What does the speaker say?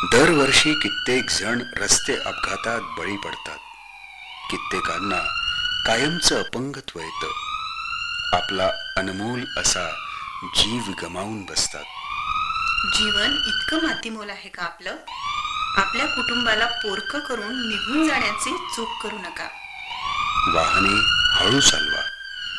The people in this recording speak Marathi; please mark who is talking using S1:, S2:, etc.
S1: दरवर्षी कित्येक जण रस्ते अपघातात बळी पडतात. कित्येकांना कायमचं अपंगत्व येतं. आपला अनमोल असा जीव गमावून बसतात.
S2: जीवन इतकं मातीमोल आहे का आपलं? आपल्या कुटुंबाला पोरकं करून निघून जाण्याची चूक करू नका.
S1: वाहने हळू चालवा.